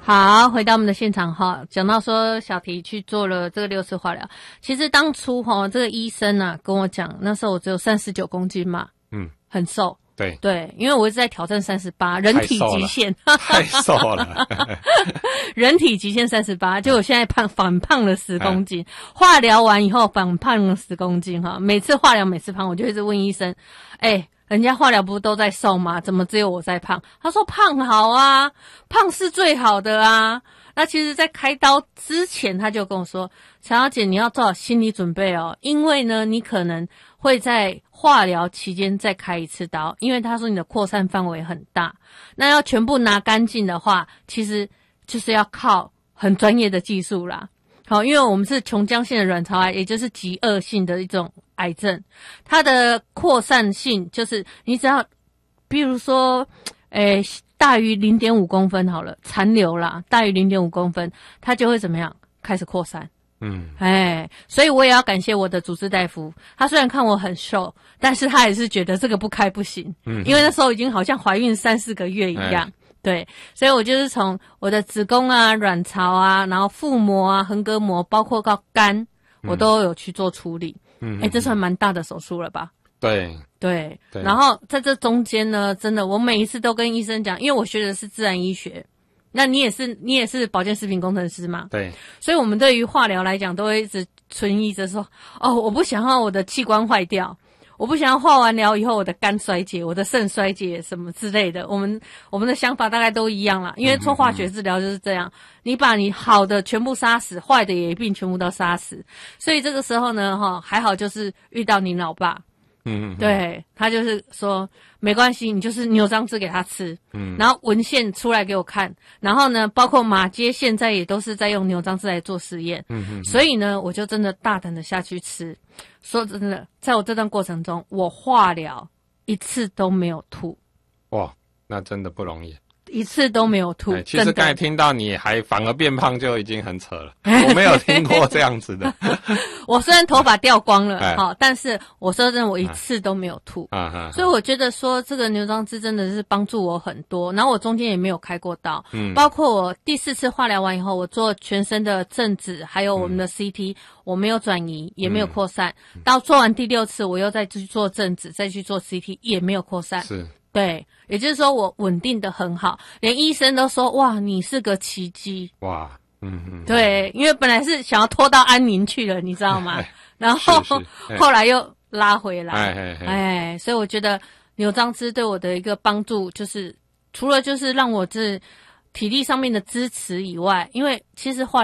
好，回到我们的现场哈，讲到说小提去做了这个6次化疗，其实当初哈这个医生啊跟我讲，那时候我只有39公斤嘛，很瘦。对，因为我一直在挑战38，人体极限， 太瘦了， 人体极限38，结果现在反胖了10公斤，化疗完以后反胖了10公斤哈，每次化疗每次胖，我就一直问医生，人家化疗不都在瘦吗？怎么只有我在胖？他说胖好啊，胖是最好的啊。那其实在开刀之前他就跟我说，陈小姐你要做好心理准备哦，因为呢你可能会在化疗期间再开一次刀，因为他说你的扩散范围很大，那要全部拿干净的话，其实就是要靠很专业的技术啦。好，因为我们是琼浆性的卵巢癌，也就是极恶性的一种癌症，它的扩散性就是你只要比如说大于 0.5 公分好了，残留啦，大于 0.5 公分，它就会怎么样？开始扩散。所以我也要感谢我的主治大夫，他虽然看我很瘦，但是他也是觉得这个不开不行，因为那时候已经好像怀孕3-4个月一样。对，所以我就是从我的子宫啊、卵巢啊，然后腹膜啊、横膈膜，包括到肝，我都有去做处理。这算蛮大的手术了吧？对。然后在这中间呢，真的，我每一次都跟医生讲，因为我学的是自然医学，那你也是保健食品工程师嘛？ 对。 所以我们对于化疗来讲，都会一直存疑着说，我不想要我的器官坏掉。我不想要化完疗以后我的肝衰竭，我的肾衰竭什么之类的，我们的想法大概都一样啦，因为做化学治疗就是这样，你把你好的全部杀死，坏的也一并全部都杀死。所以这个时候呢还好就是遇到你老爸，对，他就是说没关系，你就是牛樟芝给他吃，然后文献出来给我看，然后呢包括马偕现在也都是在用牛樟芝来做实验，所以呢我就真的大胆的下去吃。说真的，在我这段过程中，我化疗一次都没有吐。 哇，那真的不容易。 一次都没有吐。 其实刚才听到你还反而变胖就已经很扯了，我没有听过这样子的。 我虽然头发掉光了，但是我说真的，我一次都没有吐。所以我觉得说这个牛樟芝真的是帮助我很多。然后我中间也没有开过刀，包括我第4次化疗完以后，我做全身的正子，还有我们的 CT，我没有转移，也没有扩散。到做完第6次，我又再去做正子，再去做 CT， 也没有扩散。 是。 对，也就是说我稳定的很好，连医生都说哇你是个奇迹。 哇， 对，因为本来是想要拖到安宁去了，你知道吗？然后后来又拉回来，所以我觉得牛樟芝对我的一个帮助就是除了就是让我这体力上面的支持以外，因为其实